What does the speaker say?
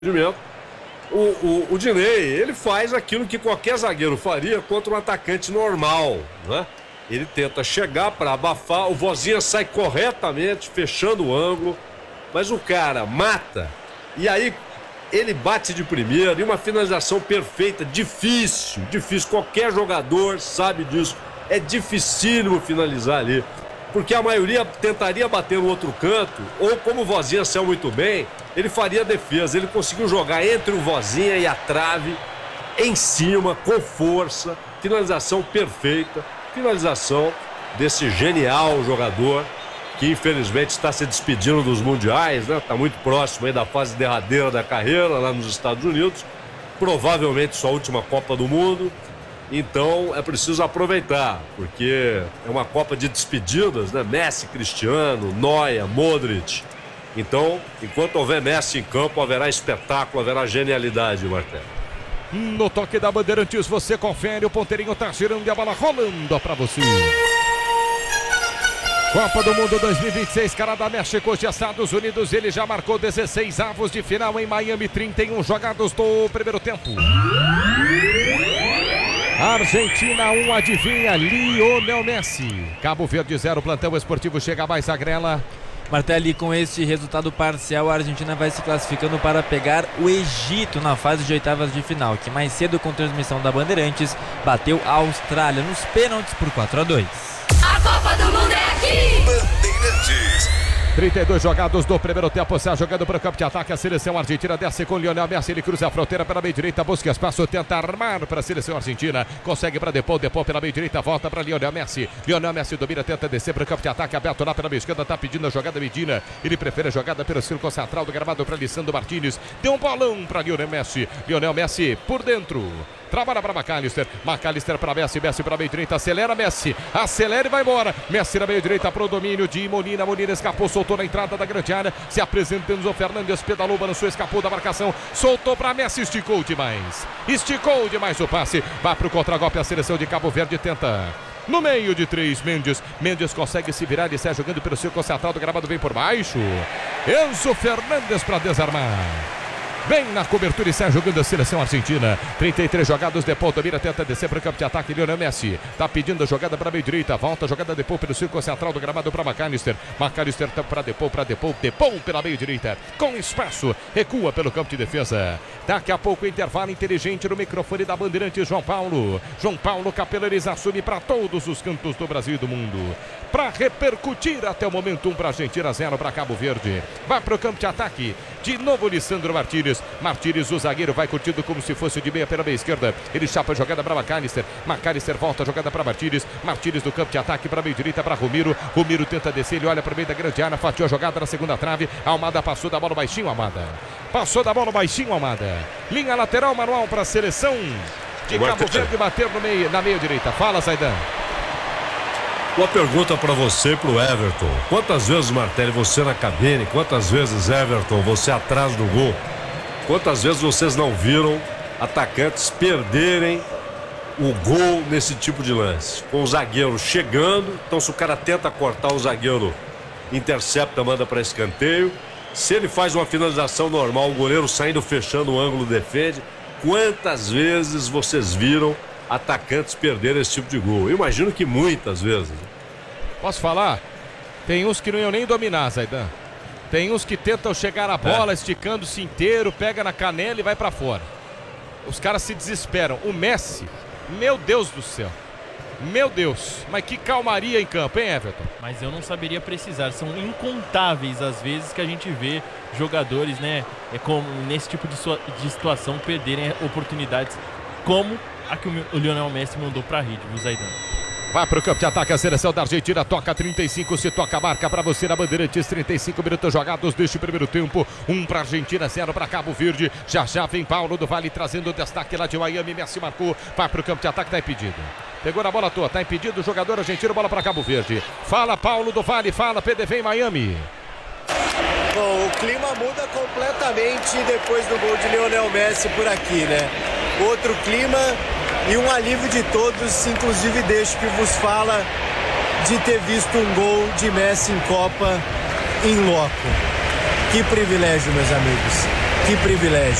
O Diney, ele faz aquilo que qualquer zagueiro faria contra um atacante normal, né? Ele tenta chegar para abafar, o Vozinha sai corretamente, fechando o ângulo, mas o cara mata, e aí ele bate de primeira, e uma finalização perfeita, difícil, qualquer jogador sabe disso, é dificílimo finalizar ali, porque a maioria tentaria bater no outro canto, ou como o Vozinha saiu muito bem, ele faria a defesa, ele conseguiu jogar entre o Vozinha e a trave, em cima, com força, finalização perfeita, finalização desse genial jogador, que infelizmente está se despedindo dos mundiais, né? Está muito próximo aí da fase derradeira da carreira lá nos Estados Unidos, provavelmente sua última Copa do Mundo, então é preciso aproveitar, porque é uma Copa de despedidas, né? Messi, Cristiano, Neuer, Modric. Então, enquanto houver Messi em campo, haverá espetáculo, haverá genialidade, Martelo. No toque da Bandeirantes, você confere, o ponteirinho tá girando e a bola rolando pra você. Copa do Mundo 2026, Canadá, México e Estados Unidos. Ele já marcou 16 avos de final em Miami, 31 jogados do primeiro tempo. Argentina 1, adivinha, Lionel Messi. Cabo Verde 0, plantão esportivo chega mais a grela. Martelli, com este resultado parcial, a Argentina vai se classificando para pegar o Egito na fase de oitavas de final, que mais cedo, com transmissão da Bandeirantes, bateu a Austrália nos pênaltis por 4-2. A Copa do Mundo é aqui! Bandeirantes. 32 jogados do primeiro tempo, está jogando para o campo de ataque. A seleção argentina desce com Lionel Messi, ele cruza a fronteira pela meia direita, busca espaço, tenta armar para a seleção argentina, consegue para Depou pela meia direita, volta para Lionel Messi domina, tenta descer para o campo de ataque, aberto lá pela meia esquerda, está pedindo a jogada Medina, ele prefere a jogada pelo círculo central do gramado para Lisandro Martínez, deu um bolão para Lionel Messi por dentro. Trabalha para McAllister para Messi para meio direita, acelera e vai embora. Messi na meio direita para o domínio de Molina escapou, soltou na entrada da grande área, se apresenta Enzo Fernandes, pedalou, balançou, escapou da marcação, soltou para Messi, esticou demais o passe, vai para o contragolpe, a seleção de Cabo Verde tenta. No meio de três, Mendes consegue se virar, ele sai jogando pelo círculo central do gramado, vem por baixo. Enzo Fernandes para desarmar. Bem na cobertura e sai jogando a seleção argentina. 33 jogados, Depou domina, tenta descer para o campo de ataque. Lionel Messi tá pedindo a jogada para a meia direita. Volta a jogada Depou pelo círculo central do gramado para McAllister tá para Depou pela meia direita. Com espaço, recua pelo campo de defesa. Daqui a pouco, intervalo inteligente no microfone da Bandeirante. João Paulo Capelares assume para todos os cantos do Brasil e do mundo. Para repercutir até o momento, 1 para a Argentina, 0 para Cabo Verde. Vai para o campo de ataque. De novo, Lisandro Martínez, o zagueiro, vai curtindo como se fosse de meia pela meia esquerda. Ele chapa a jogada para McAllister volta a jogada para Martínez do campo de ataque para meio direita para Romero tenta descer, ele olha para o meio da grande área, fatiou a jogada na segunda trave. Almada passou da bola baixinho, Almada. Linha lateral, manual para a seleção de Cabo Verde bater na meia direita. Fala, Zaidan. Uma pergunta para você e pro Everton. Quantas vezes, Martelli, você na cabine? Quantas vezes, Everton, você atrás do gol? Quantas vezes vocês não viram atacantes perderem o gol nesse tipo de lance? Com o zagueiro chegando, então se o cara tenta cortar, o zagueiro intercepta, manda para escanteio. Se ele faz uma finalização normal, o goleiro saindo, fechando o ângulo, defende. Quantas vezes vocês viram atacantes perderem esse tipo de gol? Eu imagino que muitas vezes. Posso falar? Tem uns que não iam nem dominar, Zaidan. Tem uns que tentam chegar na bola, esticando-se inteiro, pega na canela e vai pra fora. Os caras se desesperam. O Messi, meu Deus do céu. Meu Deus, mas que calmaria em campo, hein, Everton? Mas eu não saberia precisar. São incontáveis as vezes que a gente vê jogadores, né, como nesse tipo de situação, perderem oportunidades como a que o Lionel Messi mandou pra rede, viu, Zaidan? Vai pro campo de ataque, a seleção da Argentina toca 35, se toca a marca pra você na Bandeirantes, 35 minutos jogados deste primeiro tempo, 1 pra Argentina, 0 pra Cabo Verde. Já vem Paulo do Vale trazendo o destaque lá de Miami, Messi marcou, vai pro campo de ataque, tá impedido. Pegou na bola toda, tá impedido o jogador argentino, bola pra Cabo Verde. Fala Paulo do Vale, fala PDV em Miami. Bom, o clima muda completamente depois do gol de Lionel Messi por aqui, né? Outro clima e um alívio de todos, inclusive deste que vos fala, de ter visto um gol de Messi em Copa em loco. Que privilégio, meus amigos. Que privilégio.